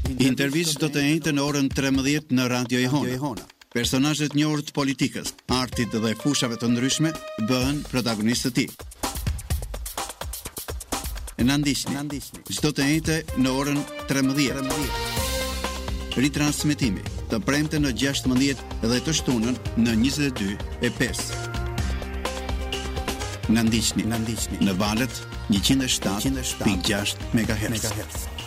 Intervistë do të njëjtë në orën 13 në Radio Jehona. Personazhet njohur të politikës, artit dhe fushave të ndryshme bëhen protagonistë të tij. Në ndiqni, çdo të njëjtë në orën 13. Ritransmetimi të premte në 16 dhe të shtunën në 22:05. Në ndiqni në valët 107.6 MHz.